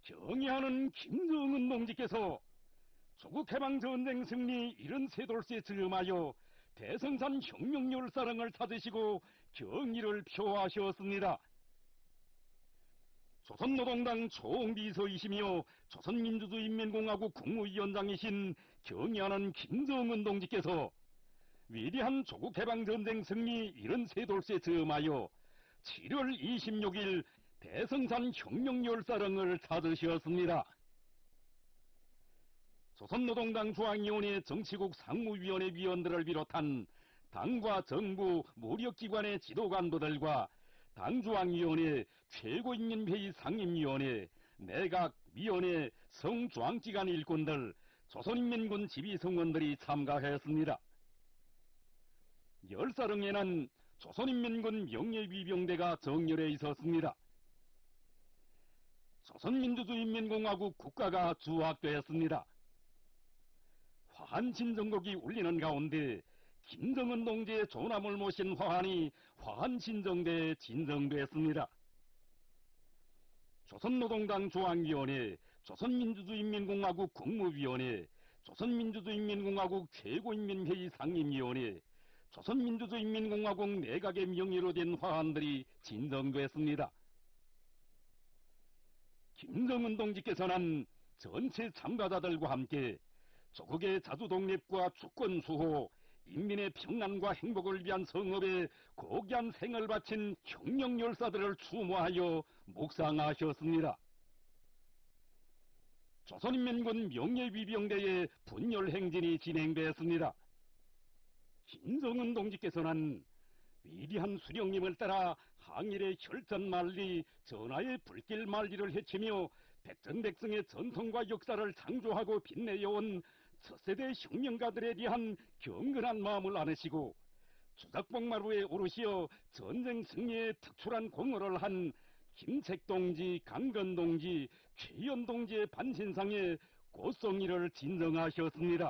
경애하는 김정은 동지께서 조국해방전쟁 승리 73돌세 즈음하여 대성산 혁명열사랑을 찾으시고 경의를 표하셨습니다. 조선노동당 총비서이시며 조선민주주의인민공화국 국무위원장이신 경애하는 김정은 동지께서 위대한 조국해방전쟁 승리 73돌세 즈음하여 7월 26일 대성산 혁명열사랑을 찾으셨습니다. 조선노동당 중앙위원회 정치국 상무위원회 위원들을 비롯한 당과 정부 무력기관의 지도관부들과 당중앙위원회, 최고인민회의 상임위원회, 내각위원회, 성중앙기관 일꾼들, 조선인민군 지휘성원들이 참가했습니다. 열사령에는 조선인민군 명예위병대가 정렬해 있었습니다. 조선민주주의인민공화국 국가가 주악되었습니다. 화한 진정곡이 울리는 가운데 김정은 동지의 조남을 모신 화환이 화한 진정대에 진정됐습니다. 조선노동당 중앙위원회, 조선민주주의인민공화국 국무위원회, 조선민주주의인민공화국 최고인민회의 상임위원회, 조선민주주의인민공화국 내각의 명의로 된 화환들이 진정됐습니다. 김정은 동지께서는 전체 참가자들과 함께 조국의 자주독립과 주권 수호, 인민의 평안과 행복을 위한 성업에 고귀한 생을 바친 혁명열사들을 추모하여 묵상하셨습니다. 조선인민군 명예위병대의 분열행진이 진행되었습니다. 김정은 동지께서는 위대한 수령님을 따라 항일의 혈전만리, 전하의 불길만리를 헤치며 백전백승의 전통과 역사를 창조하고 빛내어온 첫세대 혁명가들에 대한 경건한 마음을 안으시고 주작복마루에 오르시어 전쟁 승리에 특출한 공헌을 한 김책동지, 강건동지, 최연동지의 반신상에 고성의를 진정하셨습니다.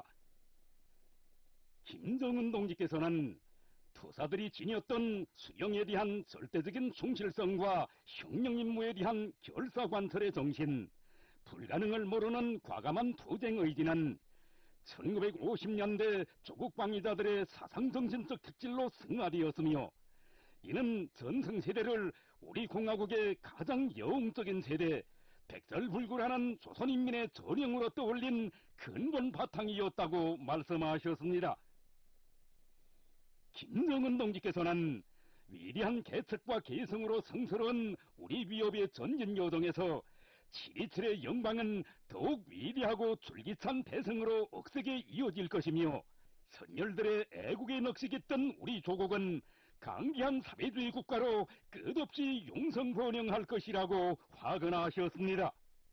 김정은 동지께서는 투사들이 지녔던 수령에 대한 절대적인 충실성과 혁명임무에 대한 결사관철의 정신, 불가능을 모르는 과감한 투쟁 의지는 1950년대 조국방위자들의 사상정신적 특질로 승화되었으며 이는 전승세대를 우리 공화국의 가장 영웅적인 세대, 백설불굴하는 조선인민의 전형으로 떠올린 근본 바탕이었다고 말씀하셨습니다. 김정은 동지께서는 위대한 개척과 개성으로 성스러운 우리 위협의 전진 여정에서 7.27의 영광은 더욱 위대하고 줄기찬 대성으로 억세게 이어질 것이며 선열들의 애국의 넋이 깃든 우리 조국은 강기한 사회주의 국가로 끝없이 용성번영할 것이라고 화근하셨습니다.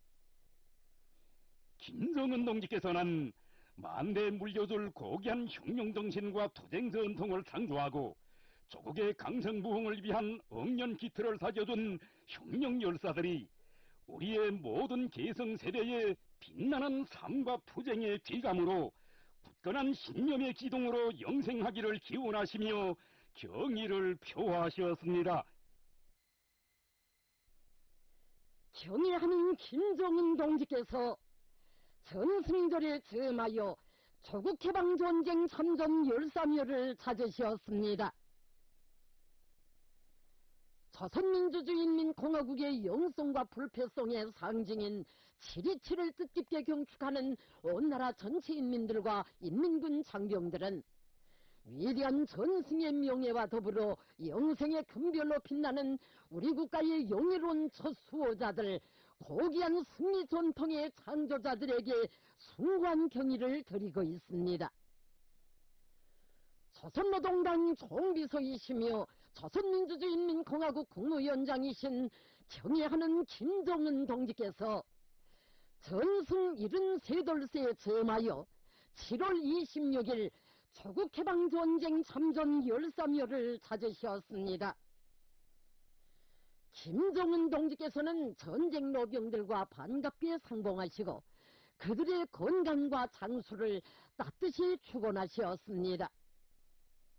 김정은 동지께서는 만대에 물려줄 고귀한 혁명정신과 투쟁 전통을 창조하고 조국의 강성부흥을 위한 억년 기틀을 다져준 혁명열사들이 우리의 모든 계성세대의 빛나는 삶과 투쟁의 귀감으로 굳건한 신념의 기둥으로 영생하기를 기원하시며 경의를 표하셨습니다. 경애하는 김정은 동지께서 전승절에 즈음하여 조국해방전쟁 참전 열사묘를 찾으셨습니다. 조선민주주의인민공화국의 영성과 불패성의 상징인 7.27을 뜻깊게 경축하는 온 나라 전체 인민들과 인민군 장병들은 위대한 전승의 명예와 더불어 영생의 금별로 빛나는 우리 국가의 영예로운 첫 수호자들, 고귀한 승리 전통의 창조자들에게 숭고한 경의를 드리고 있습니다. 조선노동당 총비서이시며 조선민주주의인민공화국 국무위원장이신 경애하는 김정은 동지께서 전승 73돌세에 즈음하여 7월 26일 조국해방전쟁 참전 열사묘를 찾으셨습니다. 김정은 동지께서는 전쟁 노병들과 반갑게 상봉하시고 그들의 건강과 장수를 따뜻이 축원하셨습니다.